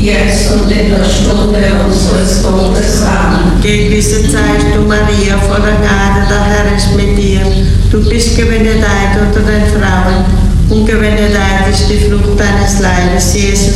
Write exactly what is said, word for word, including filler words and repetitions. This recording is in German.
jetzt und in der Stunde unseres Todes. Amen. Gegrüßet seist du, Maria, voller Gnade, der Herr ist mit dir. Du bist gebenedeit unter den Frauen und gebenedeit ist die Frucht deines Leibes, Jesus.